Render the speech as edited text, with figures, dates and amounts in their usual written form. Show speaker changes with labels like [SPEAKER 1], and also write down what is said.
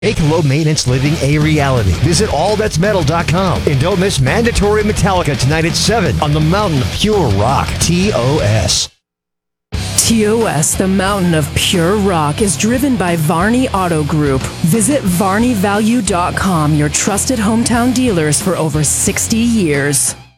[SPEAKER 1] Make low-maintenance living a reality. Visit allthat'smetal.com and don't miss mandatory Metallica tonight at 7 on the Mountain of Pure Rock, TOS.
[SPEAKER 2] TOS, the Mountain of Pure Rock, is driven by Varney Auto Group. Visit VarneyValue.com, your trusted hometown dealers for over 60 years.